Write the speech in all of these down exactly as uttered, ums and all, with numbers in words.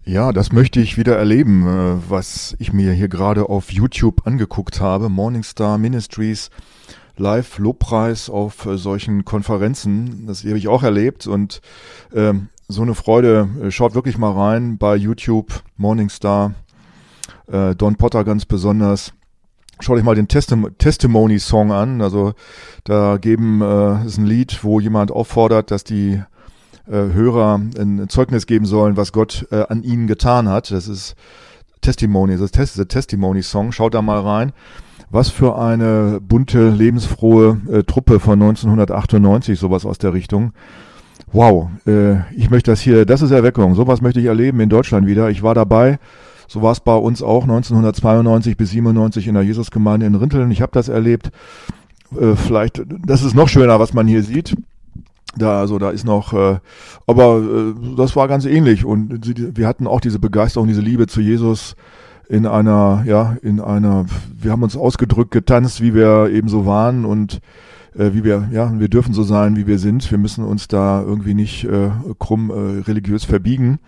Ja, das möchte ich wieder erleben, äh, was ich mir hier gerade auf YouTube angeguckt habe. Morningstar Ministries, Live-Lobpreis auf äh, solchen Konferenzen. Das habe ich auch erlebt und ähm, so eine Freude. Äh, Schaut wirklich mal rein bei YouTube, Morningstar, äh, Don Potter ganz besonders. Schaut euch mal den Testim- Testimony-Song an. Also da geben, äh, ist ein Lied, wo jemand auffordert, dass die Hörer ein Zeugnis geben sollen, was Gott äh, an ihnen getan hat. Das ist Testimony, das ist der Testimony-Song. Schaut da mal rein. Was für eine bunte, lebensfrohe äh, Truppe von neunzehnhundertachtundneunzig, sowas aus der Richtung. Wow, äh, ich möchte das hier, das ist Erweckung. Sowas möchte ich erleben in Deutschland wieder. Ich war dabei. So war es bei uns auch neunzehnhundertzweiundneunzig bis siebenundneunzig in der Jesusgemeinde in Rinteln. Ich habe das erlebt. Äh, vielleicht, das ist noch schöner, was man hier sieht. Da, also da ist noch, äh, aber äh, das war ganz ähnlich und sie, wir hatten auch diese Begeisterung, diese Liebe zu Jesus in einer, ja, in einer, wir haben uns ausgedrückt, getanzt, wie wir eben so waren und äh, wie wir, ja, wir dürfen so sein, wie wir sind. Wir müssen uns da irgendwie nicht äh, krumm äh, religiös verbiegen.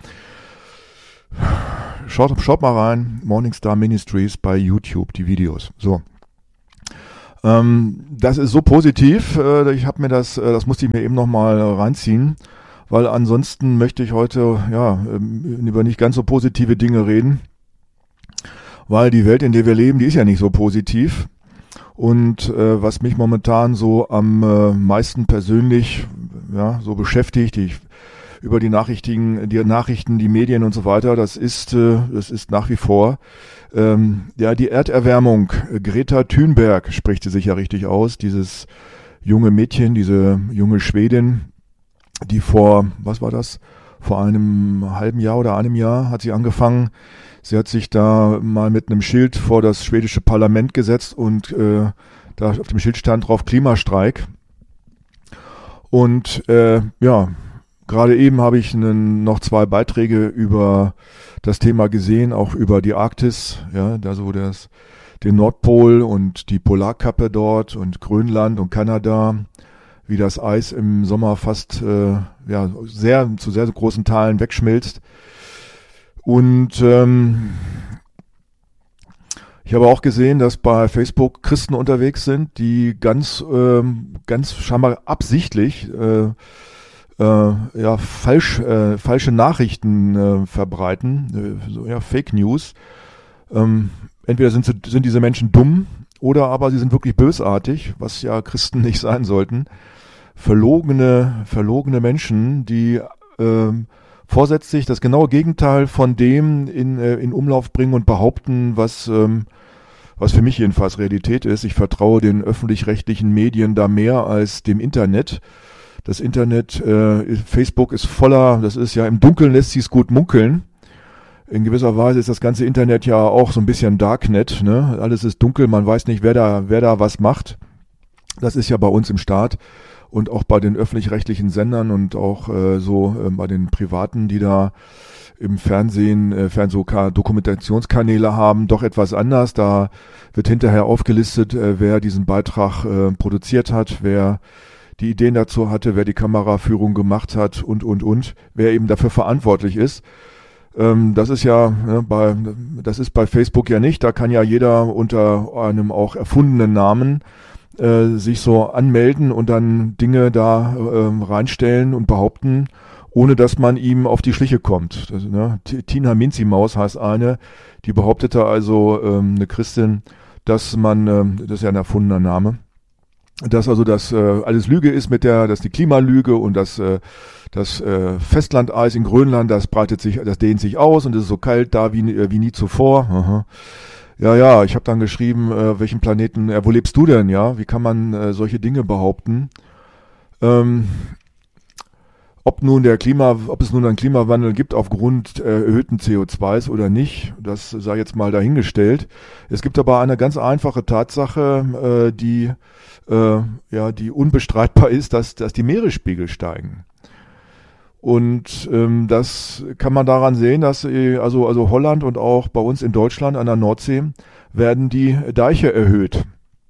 Schaut, schaut mal rein, Morningstar Ministries bei YouTube, die Videos. So. Ähm, das ist so positiv, äh, ich habe mir das, äh, das musste ich mir eben nochmal äh, reinziehen, weil ansonsten möchte ich heute ja ähm, über nicht ganz so positive Dinge reden, weil die Welt, in der wir leben, die ist ja nicht so positiv und äh, was mich momentan so am äh, meisten persönlich ja so beschäftigt, ich über die Nachrichten, die Nachrichten, die Medien und so weiter, das ist, äh, das ist nach wie vor ähm, ja die Erderwärmung. Greta Thunberg spricht sie sich ja richtig aus, dieses junge Mädchen, diese junge Schwedin, die vor, was war das, vor einem halben Jahr oder einem Jahr hat sie angefangen. Sie hat sich da mal mit einem Schild vor das schwedische Parlament gesetzt und äh, da auf dem Schild stand drauf Klimastreik. Und äh, ja, gerade eben habe ich einen, noch zwei Beiträge über das Thema gesehen, auch über die Arktis, ja, da so das, den Nordpol und die Polarkappe dort und Grönland und Kanada, wie das Eis im Sommer fast äh, ja sehr zu sehr großen Teilen wegschmilzt. Und ähm, ich habe auch gesehen, dass bei Facebook Christen unterwegs sind, die ganz ähm, ganz scheinbar absichtlich äh, Äh, ja, falsch, äh, falsche Nachrichten äh, verbreiten, äh, so, ja, Fake News. Ähm, entweder sind, sie, sind diese Menschen dumm oder aber sie sind wirklich bösartig, was ja Christen nicht sein sollten. Verlogene, verlogene Menschen, die äh, vorsätzlich das genaue Gegenteil von dem in, äh, in Umlauf bringen und behaupten, was, ähm, was für mich jedenfalls Realität ist. Ich vertraue den öffentlich-rechtlichen Medien da mehr als dem Internet. Das Internet, äh, Facebook ist voller, das ist ja im Dunkeln lässt sich's gut munkeln. In gewisser Weise ist das ganze Internet ja auch so ein bisschen Darknet, ne? Alles ist dunkel, man weiß nicht, wer da, wer da was macht. Das ist ja bei uns im Staat und auch bei den öffentlich-rechtlichen Sendern und auch äh, so äh, bei den Privaten, die da im Fernsehen, äh, Fernsehdokumentationskanäle haben, doch etwas anders. Da wird hinterher aufgelistet, äh, wer diesen Beitrag äh, produziert hat, wer die Ideen dazu hatte, wer die Kameraführung gemacht hat und, und, und, wer eben dafür verantwortlich ist. Ähm, das ist ja, ne, bei, das ist bei Facebook ja nicht, da kann ja jeder unter einem auch erfundenen Namen äh, sich so anmelden und dann Dinge da äh, reinstellen und behaupten, ohne dass man ihm auf die Schliche kommt. Das, ne, Tina Minzimaus heißt eine, die behauptete also, ähm, eine Christin, dass man, ähm, das ist ja ein erfundener Name, dass also das äh, alles Lüge ist mit der, dass die Klimalüge und das äh, das äh, Festlandeis in Grönland, das breitet sich, das dehnt sich aus und es ist so kalt da wie äh, wie nie zuvor. Aha. Ja, ja, ich habe dann geschrieben, äh, welchen Planeten, äh, wo lebst du denn, ja? Wie kann man äh, solche Dinge behaupten? Ähm, ob nun der Klima, ob es nun einen Klimawandel gibt aufgrund äh, erhöhten C O zwei s oder nicht, das sei jetzt mal dahingestellt. Es gibt aber eine ganz einfache Tatsache, äh, die äh, ja, die unbestreitbar ist, dass, dass die Meeresspiegel steigen. Und ähm, das kann man daran sehen, dass äh, also, also Holland und auch bei uns in Deutschland an der Nordsee werden die Deiche erhöht.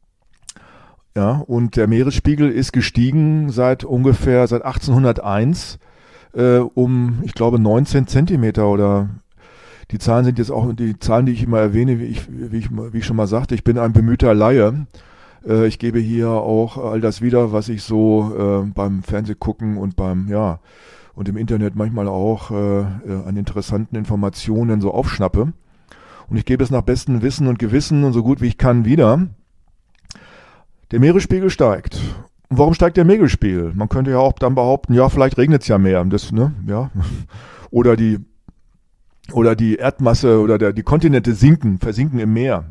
Ja, und der Meeresspiegel ist gestiegen seit ungefähr seit achtzehnhunderteins äh, um, ich glaube, neunzehn Zentimeter oder die Zahlen sind jetzt auch die Zahlen, die ich immer erwähne, wie ich, wie ich, wie ich schon mal sagte, ich bin ein bemühter Laie. Äh, ich gebe hier auch all das wieder, was ich so äh, beim Fernsehgucken und beim, ja, und im Internet manchmal auch äh, an interessanten Informationen so aufschnappe. Und ich gebe es nach bestem Wissen und Gewissen und so gut wie ich kann wieder. Der Meeresspiegel steigt. Und warum steigt der Meeresspiegel? Man könnte ja auch dann behaupten, ja, vielleicht regnet es ja mehr. Das, ne, ja. Oder die, oder die Erdmasse oder der, die Kontinente sinken, versinken im Meer.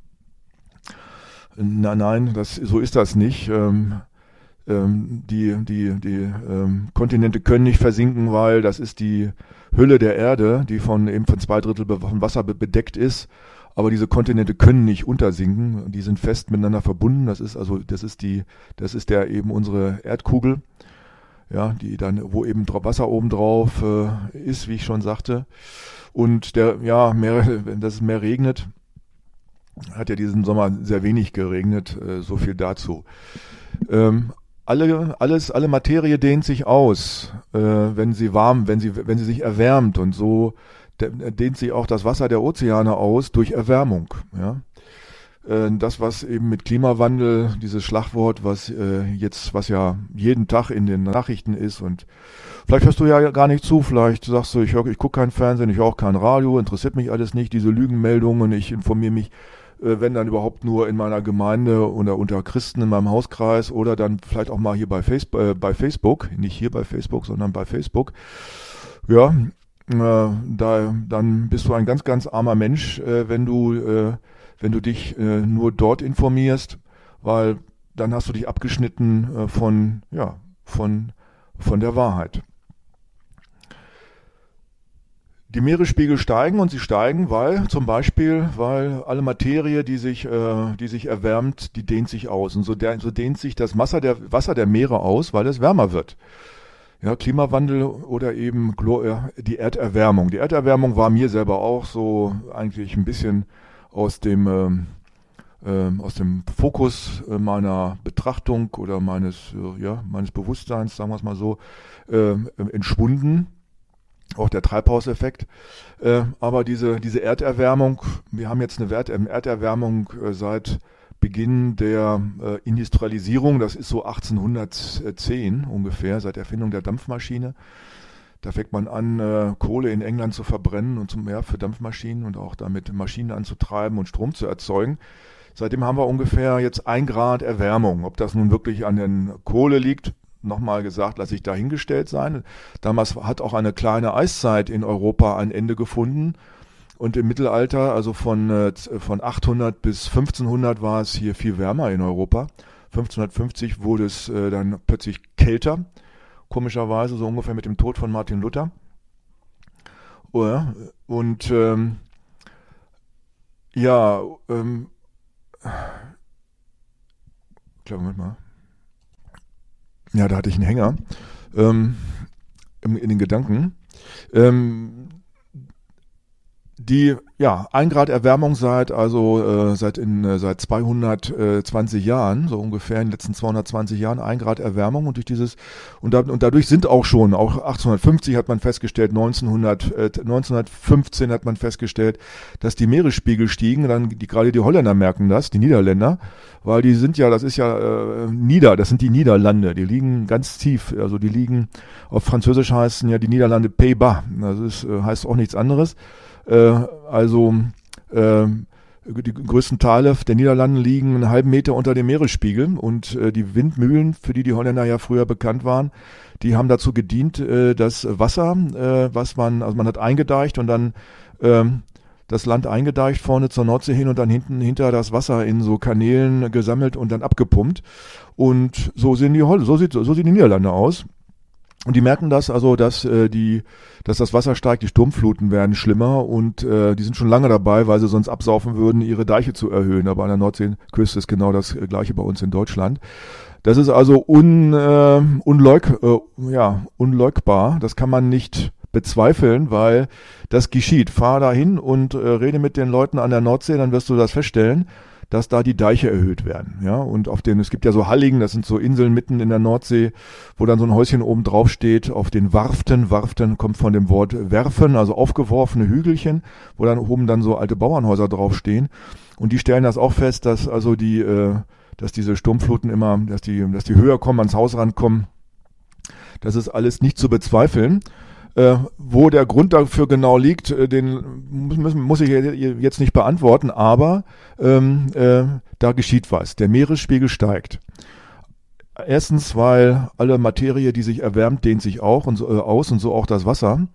Nein, nein, das, so ist das nicht. Ähm, ähm, die die, die ähm, Kontinente können nicht versinken, weil das ist die Hülle der Erde, die von eben von zwei Drittel von Wasser bedeckt ist. Aber diese Kontinente können nicht untersinken, die sind fest miteinander verbunden. Das ist also, das ist die, das ist der eben unsere Erdkugel, ja, die dann, wo eben Wasser oben drauf äh, ist, wie ich schon sagte. Und der, ja, mehr, wenn das mehr regnet, hat ja diesen Sommer sehr wenig geregnet, äh, so viel dazu. Ähm, alle, alles, alle Materie dehnt sich aus, äh, wenn sie warm, wenn sie, wenn sie sich erwärmt, und so dehnt sich auch das Wasser der Ozeane aus durch Erwärmung. Ja? Das, was eben mit Klimawandel, dieses Schlagwort, was äh, jetzt, was ja jeden Tag in den Nachrichten ist, und vielleicht hörst du ja gar nicht zu, vielleicht sagst du, ich, hör, ich gucke kein Fernsehen, ich höre auch kein Radio, interessiert mich alles nicht, diese Lügenmeldungen, ich informiere mich, äh, wenn dann überhaupt nur in meiner Gemeinde oder unter Christen in meinem Hauskreis oder dann vielleicht auch mal hier bei Facebook, äh, bei Facebook, nicht hier bei Facebook, sondern bei Facebook. Ja, Äh, da, dann bist du ein ganz, ganz armer Mensch, äh, wenn du, äh, wenn du dich äh, nur dort informierst, weil dann hast du dich abgeschnitten äh, von, ja, von, von der Wahrheit. Die Meeresspiegel steigen, und sie steigen, weil zum Beispiel, weil alle Materie, die sich, äh, die sich erwärmt, die dehnt sich aus, und so, der, so dehnt sich das Wasser der, Wasser der Meere aus, weil es wärmer wird. Ja, Klimawandel oder eben die Erderwärmung. Die Erderwärmung war mir selber auch so eigentlich ein bisschen aus dem, äh, äh, aus dem Fokus meiner Betrachtung oder meines, äh, ja, meines Bewusstseins, sagen wir es mal so, äh, entschwunden. Auch der Treibhauseffekt. Äh, aber diese, diese Erderwärmung, wir haben jetzt eine Wert, Erderwärmung äh, seit Beginn der äh, Industrialisierung, das ist so achtzehnhundertzehn ungefähr, seit Erfindung der Dampfmaschine. Da fängt man an, äh, Kohle in England zu verbrennen und zum, ja, für Dampfmaschinen und auch damit Maschinen anzutreiben und Strom zu erzeugen. Seitdem haben wir ungefähr jetzt ein Grad Erwärmung. Ob das nun wirklich an der Kohle liegt, nochmal gesagt, lasse ich dahingestellt sein. Damals hat auch eine kleine Eiszeit in Europa ein Ende gefunden. Und im Mittelalter, also von, äh, von achthundert bis fünfzehnhundert, war es hier viel wärmer in Europa. fünfzehnhundertfünfzig wurde es äh, dann plötzlich kälter, komischerweise, so ungefähr mit dem Tod von Martin Luther. Oh ja, und ähm, ja, ähm, klar, Moment mal. Ja, da hatte ich einen Hänger ähm, in, in den Gedanken. Ähm, Die, ja, ein Grad Erwärmung seit, also äh, seit in äh, seit zweihundertzwanzig Jahren, so ungefähr in den letzten zweihundertzwanzig Jahren, ein Grad Erwärmung, und durch dieses, und, da, und dadurch sind auch schon, auch achtzehnhundertfünfzig hat man festgestellt, neunzehnhundert, äh, neunzehnhundertfünfzehn hat man festgestellt, dass die Meeresspiegel stiegen, dann die, gerade die Holländer merken das, die Niederländer, weil die sind ja, das ist ja äh, Nieder, das sind die Niederlande, die liegen ganz tief, also die liegen, auf Französisch heißen ja die Niederlande Pays-Bas, das ist, äh, heißt auch nichts anderes. Also äh, die größten Teile der Niederlande liegen einen halben Meter unter dem Meeresspiegel, und äh, die Windmühlen, für die die Holländer ja früher bekannt waren, die haben dazu gedient, äh, das Wasser, äh, was man, also man hat eingedeicht und dann äh, das Land eingedeicht vorne zur Nordsee hin und dann hinten hinter das Wasser in so Kanälen gesammelt und dann abgepumpt, und so sehen die Hol- so sieht so sehen die Niederlande aus. Und die merken das, also dass äh, die, dass das Wasser steigt, die Sturmfluten werden schlimmer, und äh, die sind schon lange dabei, weil sie sonst absaufen würden, ihre Deiche zu erhöhen. Aber an der Nordseeküste ist genau das gleiche bei uns in Deutschland. Das ist also un, äh, unleug, äh, ja, unleugbar. Das kann man nicht bezweifeln, weil das geschieht. Fahr dahin und äh, rede mit den Leuten an der Nordsee, dann wirst du das feststellen. dass da die Deiche erhöht werden. Ja, und auf den, es gibt ja so Halligen, das sind so Inseln mitten in der Nordsee, wo dann so ein Häuschen oben drauf steht, auf den Warften. Warften kommt von dem Wort werfen, also aufgeworfene Hügelchen, wo dann oben dann so alte Bauernhäuser draufstehen. Und die stellen das auch fest, dass also die, äh, dass diese Sturmfluten immer, dass die, dass die höher kommen, ans Haus rankommen. Das ist alles nicht zu bezweifeln. Äh, wo der Grund dafür genau liegt, äh, den muss, muss ich jetzt nicht beantworten, aber ähm, äh, da geschieht was. Der Meeresspiegel steigt. Erstens, weil alle Materie, die sich erwärmt, dehnt sich auch und so, äh, aus und so auch das Wasser.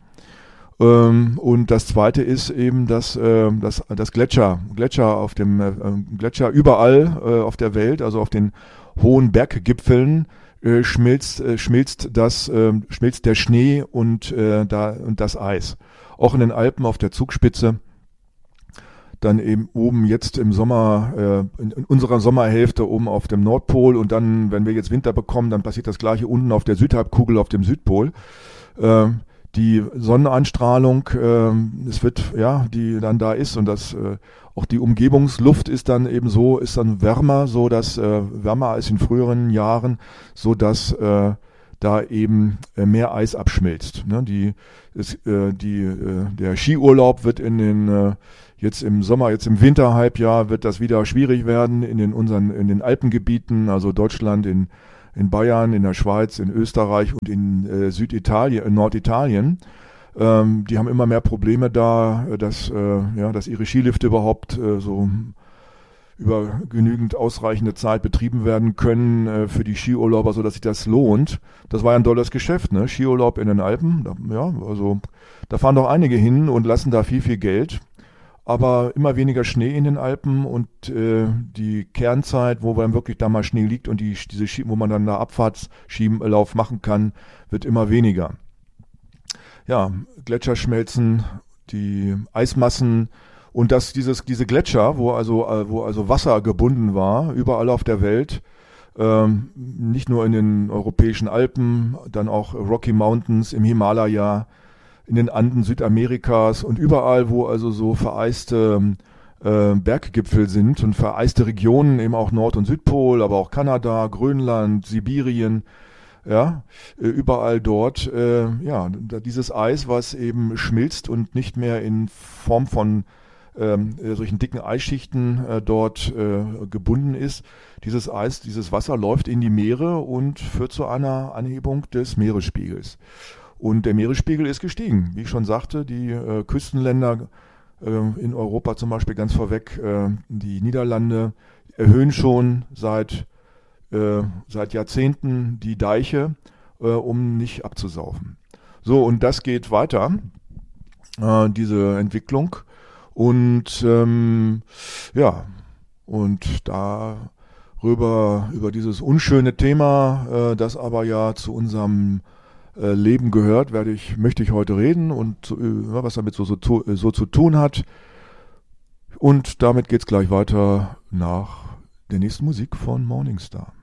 Ähm, und das Zweite ist eben, dass äh, das, das Gletscher, Gletscher auf dem äh, Gletscher überall äh, auf der Welt, also auf den hohen Berggipfeln, Äh, schmilzt, äh, schmilzt das, äh, schmilzt der Schnee und, äh, da, und das Eis. Auch in den Alpen auf der Zugspitze. Dann eben oben jetzt im Sommer, äh, in, in unserer Sommerhälfte oben auf dem Nordpol und dann, wenn wir jetzt Winter bekommen, dann passiert das Gleiche unten auf der Südhalbkugel auf dem Südpol. Äh, die Sonneneinstrahlung, äh, es wird, ja, die dann da ist und das, äh, auch die Umgebungsluft ist dann eben so, ist dann wärmer, so dass, äh, wärmer als in früheren Jahren, so dass, äh, da eben äh, mehr Eis abschmilzt. Ne? Die, ist, äh, die, äh, der Skiurlaub wird in den, äh, jetzt im Sommer, jetzt im Winterhalbjahr wird das wieder schwierig werden in den unseren, in den Alpengebieten, also Deutschland, in in Bayern, in der Schweiz, in Österreich und in äh, Süditalien, in Norditalien. Ähm, die haben immer mehr Probleme da, dass, äh, ja, dass ihre Skilifte überhaupt äh, so über genügend ausreichende Zeit betrieben werden können äh, für die Skiurlauber, sodass sich das lohnt. Das war ja ein dolles Geschäft, ne? Skiurlaub in den Alpen, da, ja, also da fahren doch einige hin und lassen da viel, viel Geld. Aber immer weniger Schnee in den Alpen und äh, die Kernzeit, wo dann wirklich da mal Schnee liegt und die, diese Ski, wo man dann da Abfahrtsschienenlauf machen kann, wird immer weniger. Ja, Gletscher schmelzen, die Eismassen und das, dieses, diese Gletscher, wo also, äh, wo also Wasser gebunden war, überall auf der Welt, ähm, nicht nur in den europäischen Alpen, dann auch Rocky Mountains im Himalaya, in den Anden Südamerikas und überall, wo also so vereiste äh, Berggipfel sind und vereiste Regionen, eben auch Nord- und Südpol, aber auch Kanada, Grönland, Sibirien, ja, äh, überall dort, äh, ja, dieses Eis, was eben schmilzt und nicht mehr in Form von ähm, solchen dicken Eisschichten äh, dort äh, gebunden ist. Dieses Eis, dieses Wasser läuft in die Meere und führt zu einer Anhebung des Meeresspiegels. Und der Meeresspiegel ist gestiegen. Wie ich schon sagte, die äh, Küstenländer äh, in Europa zum Beispiel ganz vorweg, äh, die Niederlande erhöhen schon seit, äh, seit Jahrzehnten die Deiche, äh, um nicht abzusaufen. So, und das geht weiter, äh, diese Entwicklung. Und ähm, ja, und darüber, über dieses unschöne Thema, äh, das aber ja zu unserem Leben gehört, werde ich, möchte ich heute reden und ja, was damit so, so, so zu tun hat. Und damit geht's gleich weiter nach der nächsten Musik von Morningstar.